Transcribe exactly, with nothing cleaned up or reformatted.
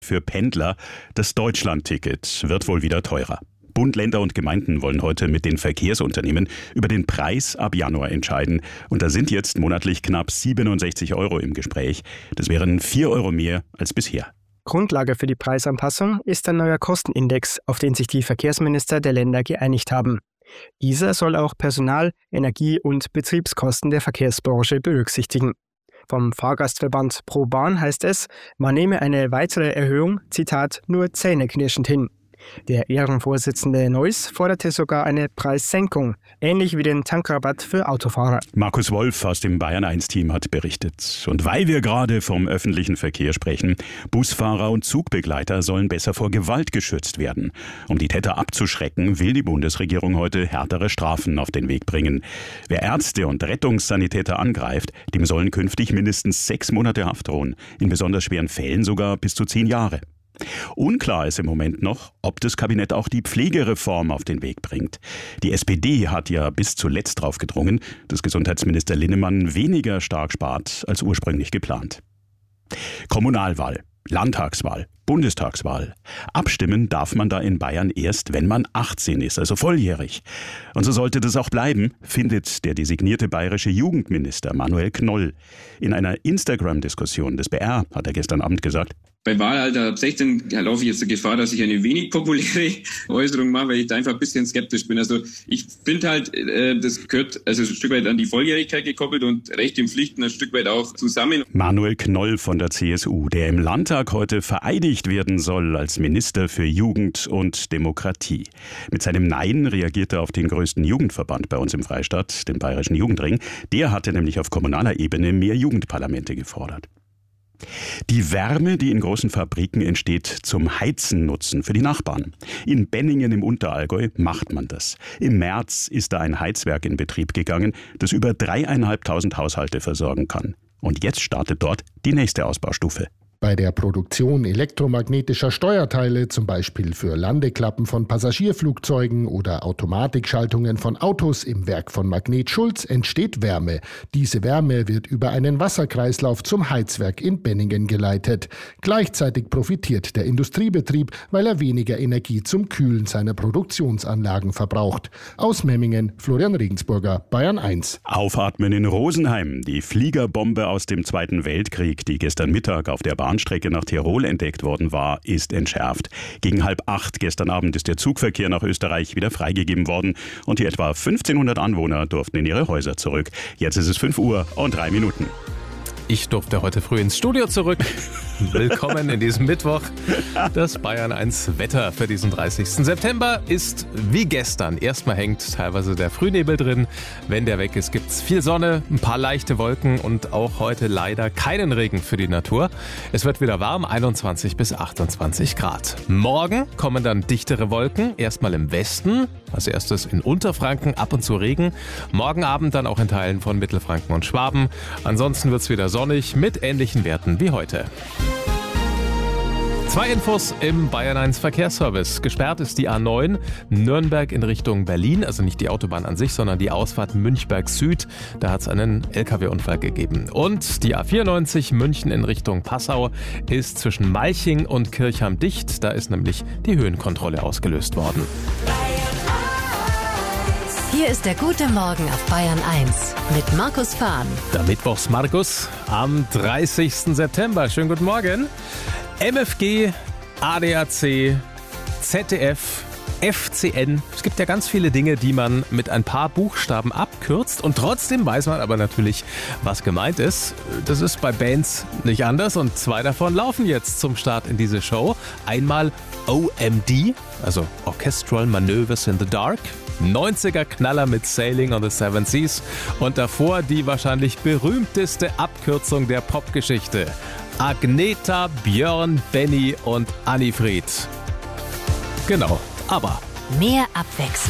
Für Pendler, das Deutschland-Ticket wird wohl wieder teurer. Bund, Länder und Gemeinden wollen heute mit den Verkehrsunternehmen über den Preis ab Januar entscheiden. Und da sind jetzt monatlich knapp siebenundsechzig Euro im Gespräch. Das wären vier Euro mehr als bisher. Grundlage für die Preisanpassung ist ein neuer Kostenindex, auf den sich die Verkehrsminister der Länder geeinigt haben. Dieser soll auch Personal-, Energie- und Betriebskosten der Verkehrsbranche berücksichtigen. Vom Fahrgastverband ProBahn heißt es, man nehme eine weitere Erhöhung, Zitat, nur zähneknirschend hin. Der Ehrenvorsitzende Neuss forderte sogar eine Preissenkung, ähnlich wie den Tankrabatt für Autofahrer. Markus Wolf aus dem Bayern eins Team hat berichtet. Und weil wir gerade vom öffentlichen Verkehr sprechen, Busfahrer und Zugbegleiter sollen besser vor Gewalt geschützt werden. Um die Täter abzuschrecken, will die Bundesregierung heute härtere Strafen auf den Weg bringen. Wer Ärzte und Rettungssanitäter angreift, dem sollen künftig mindestens sechs Monate Haft drohen, in besonders schweren Fällen sogar bis zu zehn Jahre. Unklar ist im Moment noch, ob das Kabinett auch die Pflegereform auf den Weg bringt. Die S P D hat ja bis zuletzt darauf gedrungen, dass Gesundheitsminister Linnemann weniger stark spart als ursprünglich geplant. Kommunalwahl, Landtagswahl, Bundestagswahl. Abstimmen darf man da in Bayern erst, wenn man achtzehn ist, also volljährig. Und so sollte das auch bleiben, findet der designierte bayerische Jugendminister Manuel Knoll. In einer Instagram-Diskussion des B R hat er gestern Abend gesagt: Bei Wahlalter ab sechzehn laufe ich jetzt die Gefahr, dass ich eine wenig populäre Äußerung mache, weil ich da einfach ein bisschen skeptisch bin. Also ich finde halt, das gehört also ein Stück weit an die Volljährigkeit gekoppelt und Rechte und Pflichten ein Stück weit auch zusammen. Manuel Knoll von der C S U, der im Landtag heute vereidigt werden soll als Minister für Jugend und Demokratie. Mit seinem Nein reagiert er auf den größten Jugendverband bei uns im Freistaat, den Bayerischen Jugendring. Der hatte nämlich auf kommunaler Ebene mehr Jugendparlamente gefordert. Die Wärme, die in großen Fabriken entsteht, zum Heizen nutzen für die Nachbarn. In Benningen im Unterallgäu macht man das. Im März ist da ein Heizwerk in Betrieb gegangen, das über dreieinhalbtausend Haushalte versorgen kann. Und jetzt startet dort die nächste Ausbaustufe. Bei der Produktion elektromagnetischer Steuerteile, zum Beispiel für Landeklappen von Passagierflugzeugen oder Automatikschaltungen von Autos im Werk von Magnet Schulz, entsteht Wärme. Diese Wärme wird über einen Wasserkreislauf zum Heizwerk in Benningen geleitet. Gleichzeitig profitiert der Industriebetrieb, weil er weniger Energie zum Kühlen seiner Produktionsanlagen verbraucht. Aus Memmingen, Florian Regensburger, Bayern eins. Aufatmen in Rosenheim. Die Fliegerbombe aus dem Zweiten Weltkrieg, die gestern Mittag auf der Bahnstrecke nach Tirol entdeckt worden war, ist entschärft. Gegen halb acht gestern Abend ist der Zugverkehr nach Österreich wieder freigegeben worden und die etwa fünfzehnhundert Anwohner durften in ihre Häuser zurück. Jetzt ist es fünf Uhr und drei Minuten. Ich durfte heute früh ins Studio zurück. Willkommen in diesem Mittwoch. Das Bayern eins Wetter für diesen dreißigsten September ist wie gestern. Erstmal hängt teilweise der Frühnebel drin. Wenn der weg ist, gibt's viel Sonne, ein paar leichte Wolken und auch heute leider keinen Regen für die Natur. Es wird wieder warm, einundzwanzig bis achtundzwanzig Grad. Morgen kommen dann dichtere Wolken, erstmal im Westen. Als erstes in Unterfranken, ab und zu Regen. Morgen Abend dann auch in Teilen von Mittelfranken und Schwaben. Ansonsten wird's wieder sonnig mit ähnlichen Werten wie heute. Zwei Infos im Bayern eins Verkehrsservice. Gesperrt ist die A neun Nürnberg in Richtung Berlin, also nicht die Autobahn an sich, sondern die Ausfahrt Münchberg Süd. Da hat es einen L K W-Unfall gegeben. Und die A vierundneunzig München in Richtung Passau ist zwischen Malching und Kirchheim dicht. Da ist nämlich die Höhenkontrolle ausgelöst worden. Hier ist der gute Morgen auf Bayern eins mit Markus Fahn. Der Mittwochs Markus am dreißigsten September. Schönen guten Morgen. M F G, A D A C, Z D F, F C N. Es gibt ja ganz viele Dinge, die man mit ein paar Buchstaben abkürzt und trotzdem weiß man aber natürlich, was gemeint ist. Das ist bei Bands nicht anders und zwei davon laufen jetzt zum Start in diese Show. Einmal O M D, also Orchestral Maneuvers in the Dark. neunziger Knaller mit Sailing on the Seven Seas und davor die wahrscheinlich berühmteste Abkürzung der Popgeschichte. Agneta, Björn, Benny und Annifried. Genau, aber mehr Abwechslung